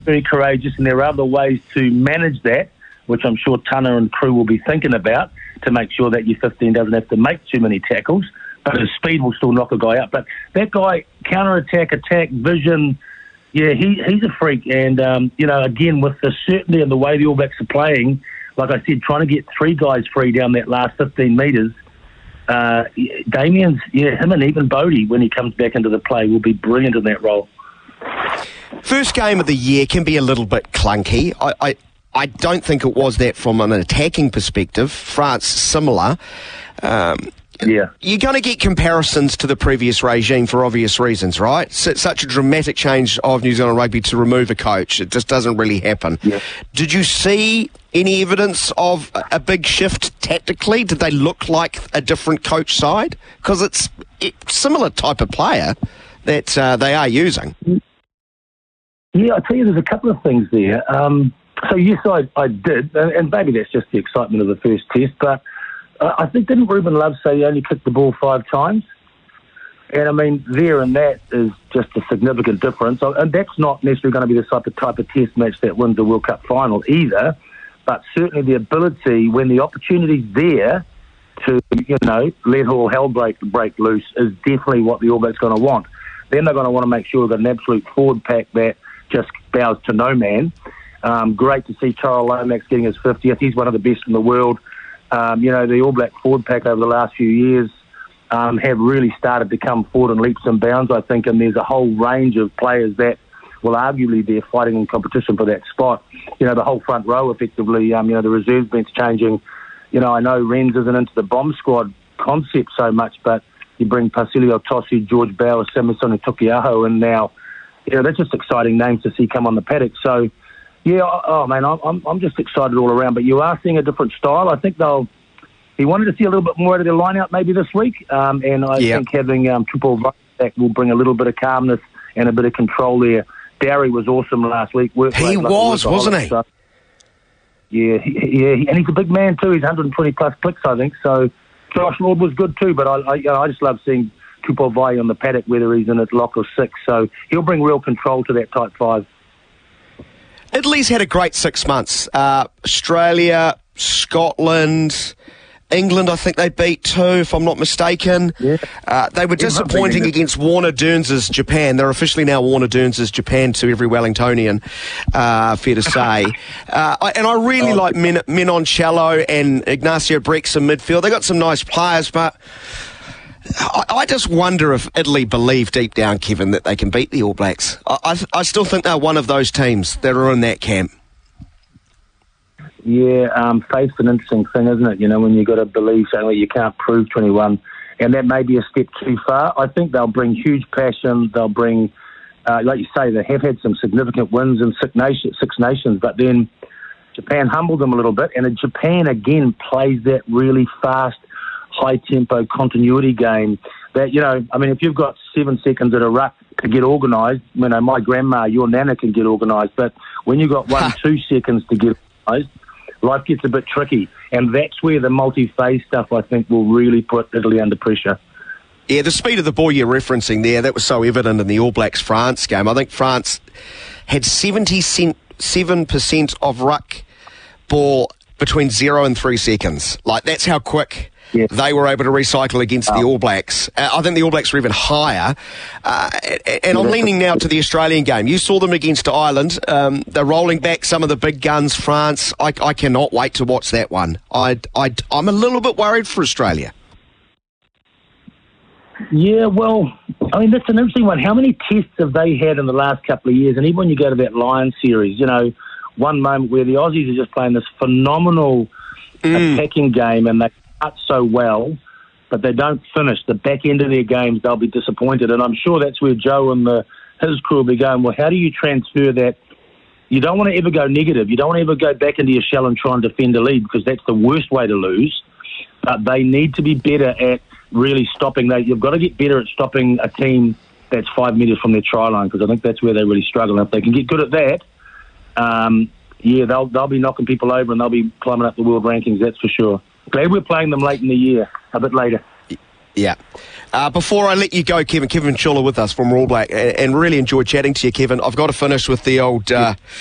very courageous, and there are other ways to manage that, which I'm sure Tana and crew will be thinking about to make sure that your 15 doesn't have to make too many tackles, but his speed will still knock a guy out. But that guy, counter-attack, vision, yeah, he's a freak. And, again, with the certainty and the way the All Blacks are playing, like I said, trying to get 3 guys free down that last 15 metres, Damien's, him and even Bodie, when he comes back into the play, will be brilliant in that role. First game of the year can be a little bit clunky. I don't think it was that from an attacking perspective. France, similar. You're going to get comparisons to the previous regime for obvious reasons, right? Such a dramatic change of New Zealand rugby to remove a coach. It just doesn't really happen. Yeah. Did you see any evidence of a big shift tactically? Did they look like a different coach side? Because it's similar type of player that they are using. Yeah, I tell you, there's a couple of things there. So yes, I did, and maybe that's just the excitement of the first test, but I think, didn't Ruben Love say he only kicked the ball 5 times? And I mean, there and that is just a significant difference. And that's not necessarily going to be the type of test match that wins the World Cup final either, but certainly the ability, when the opportunity's there to, let all hell break loose, is definitely what the All Blacks are going to want. Then they're going to want to make sure we've got an absolute forward pack that just bows to no man. Great to see Tyrell Lomax getting his 50th. He's one of the best in the world. The All Black forward pack over the last few years have really started to come forward in leaps and bounds, I think, and there's a whole range of players that will arguably be fighting in competition for that spot. The whole front row, effectively, the reserves bench changing. I know Renz isn't into the bomb squad concept so much, but you bring Pasilio Tosi, George Bauer, Samusoni Tukiaho, and now, that's just exciting names to see come on the paddock. So, yeah, I'm just excited all around. But you are seeing a different style. I think he wanted to see a little bit more out of their line-out maybe this week. And I think having Triple back will bring a little bit of calmness and a bit of control there. Darry was awesome last week. He was, wasn't he? So, yeah, and he's a big man too. He's 120-plus clicks, I think. So Josh Lord was good too. But I just love seeing Tupou Vaa'i on the paddock, whether he's in at lock or 6. So he'll bring real control to that type 5. Italy's had a great 6 months. Australia, Scotland, England, I think they beat too, if I'm not mistaken. Yeah. They were disappointing against Warner Dearns' Japan. They're officially now Warner Dearns' Japan to every Wellingtonian, fair to say. And I really like Menon Cello and Ignacio Brex in midfield. They got some nice players, but I just wonder if Italy believe deep down, Kevin, that they can beat the All Blacks. I still think they're one of those teams that are in that camp. Yeah, faith's an interesting thing, isn't it? When you've got to believe something, you can't prove 21. And that may be a step too far. I think they'll bring huge passion. They'll bring, like you say, they have had some significant wins in Six Nations, but then Japan humbled them a little bit. And Japan, again, plays that really fast, high-tempo continuity game that, if you've got 7 seconds at a ruck to get organised, my grandma, your nana can get organised, but when you've got 2 seconds to get organised, life gets a bit tricky. And that's where the multi-phase stuff, I think, will really put Italy under pressure. Yeah, the speed of the ball you're referencing there, that was so evident in the All Blacks-France game. I think France had 77% of ruck ball between 0 and 3 seconds. That's how quick they were able to recycle against the All Blacks. I think the All Blacks were even higher. And I'm leaning now to the Australian game. You saw them against Ireland. They're rolling back some of the big guns, France. I cannot wait to watch that one. I'm a little bit worried for Australia. Yeah, well, that's an interesting one. How many tests have they had in the last couple of years? And even when you go to that Lions series, one moment where the Aussies are just playing this phenomenal attacking game and they start so well, but they don't finish. The back end of their games, they'll be disappointed. And I'm sure that's where Joe and his crew will be going, well, how do you transfer that? You don't want to ever go negative. You don't want to ever go back into your shell and try and defend a lead because that's the worst way to lose. But they need to be better at really stopping that. You've got to get better at stopping a team that's 5 metres from their try line because I think that's where they really struggle. And if they can get good at that, they'll be knocking people over and they'll be climbing up the world rankings, that's for sure. Glad we're playing them late in the year, a bit later. Yeah. Before I let you go, Kevin Chula with us from All Black, and really enjoyed chatting to you, Kevin. I've got to finish with the old